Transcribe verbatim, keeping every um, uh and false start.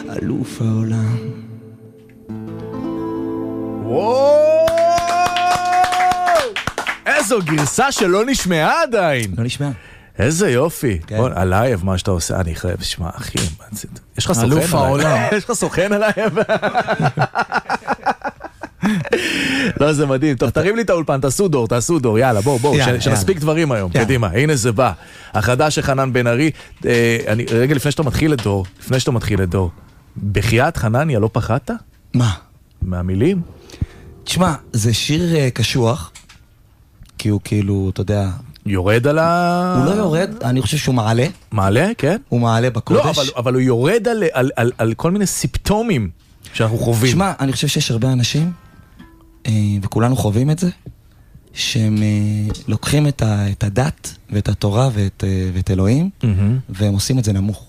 אלוף העולם. וואו! איזו גרסה שלא נשמעה עדיין. לא נשמע. איזה יופי. בוא, עלייב, מה שאתה עושה, אני חייב, שמע, אחי, יש לך סוכן עלייב? אלוף העולם. יש לך סוכן עלייב? לא, זה מדהים. טוב, תרים לי את האולפן, תעשו דור, תעשו דור, יאללה, בואו, בואו, שנספיק דברים היום. קדימה, הנה זה בא. החדש של חנן בן ארי. רגע, לפני שאתה מתחיל את דור, לפני שאתה מתחיל את דור, בחיית חנניה לא פחדת? מה? מהמילים? תשמע, זה שיר קשוח, כי הוא כאילו, אתה יודע... יורד על ה... הוא לא יורד, אני חושב שהוא מעלה. מעלה, כן? הוא מעלה בקודש. לא, אבל, אבל הוא יורד על, על, על, על כל מיני סיפטומים שאנחנו חווים. תשמע, אני חושב שיש הרבה אנשים, וכולנו חווים את זה, שהם לוקחים את, ה, את הדת ואת התורה ואת, ואת אלוהים, mm-hmm. והם עושים את זה נמוך.